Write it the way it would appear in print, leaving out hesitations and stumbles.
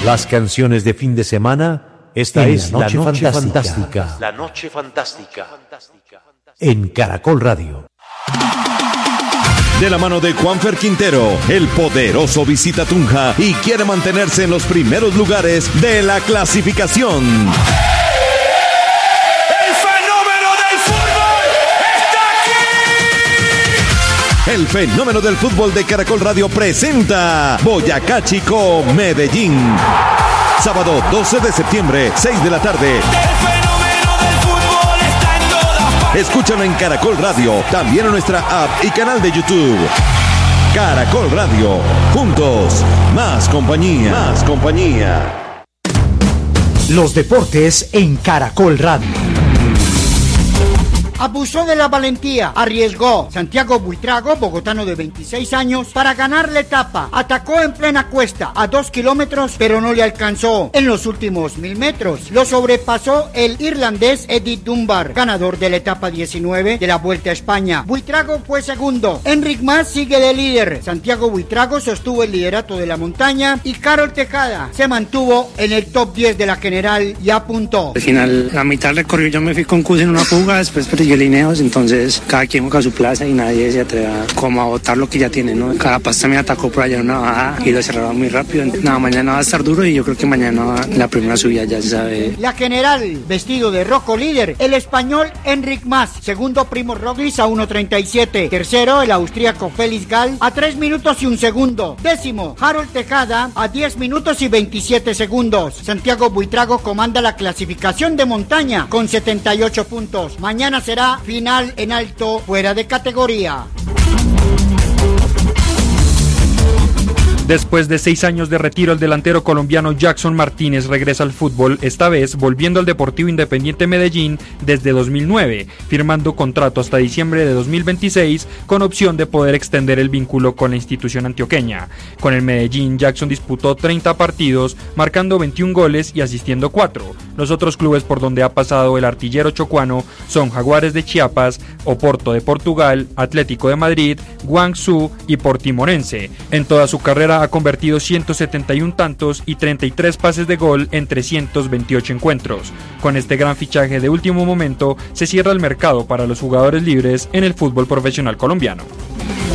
Las canciones de fin de semana, esta es La Noche Fantástica. La Noche Fantástica. En Caracol Radio. De la mano de Juanfer Quintero, el poderoso visita Tunja y quiere mantenerse en los primeros lugares de la clasificación. ¡El fenómeno del fútbol está aquí! El fenómeno del fútbol de Caracol Radio presenta Boyacá Chico, Medellín. Sábado 12 de septiembre, 6 de la tarde. Escúchalo en Caracol Radio, también en nuestra app y canal de YouTube. Caracol Radio, juntos, más compañía. Más compañía. Los deportes en Caracol Radio. Abusó de la valentía, arriesgó. Santiago Buitrago, bogotano de 26 años, para ganar la etapa. Atacó en plena cuesta, a 2 kilómetros, pero no le alcanzó. En los últimos 1000 metros, lo sobrepasó el irlandés Eddie Dunbar, ganador de la etapa 19 de la Vuelta a España. Buitrago fue segundo. Enric Mas sigue de líder. Santiago Buitrago sostuvo el liderato de la montaña y Carol Tejada se mantuvo en el top 10 de la general y apuntó. Al final, la mitad del recorrido yo me fui con Cus en una fuga, después yo lineos, entonces cada quien juega a su plaza y nadie se atreve como a botar lo que ya tiene, ¿no? Cada pasta me atacó por allá en una bajada y lo cerraron muy rápido. Nada, mañana va a estar duro y yo creo que mañana la primera subida ya se sabe. La general, vestido de rojo líder, el español Enric Mas, segundo Primo Roglic a 1.37, tercero el austríaco Félix Gall a 3 minutos y 1 segundo, décimo Harold Tejada a 10 minutos y 27 segundos. Santiago Buitrago comanda la clasificación de montaña con 78 puntos. Mañana será final en alto fuera de categoría. Después de 6 años de retiro, el delantero colombiano Jackson Martínez regresa al fútbol, esta vez volviendo al Deportivo Independiente Medellín desde 2009, firmando contrato hasta diciembre de 2026 con opción de poder extender el vínculo con la institución antioqueña. Con el Medellín, Jackson disputó 30 partidos, marcando 21 goles y asistiendo 4. Los otros clubes por donde ha pasado el artillero chocuano son Jaguares de Chiapas, Oporto de Portugal, Atlético de Madrid, Guangzhou y Portimonense. En toda su carrera ha convertido 171 tantos y 33 pases de gol en 328 encuentros. Con este gran fichaje de último momento, se cierra el mercado para los jugadores libres en el fútbol profesional colombiano.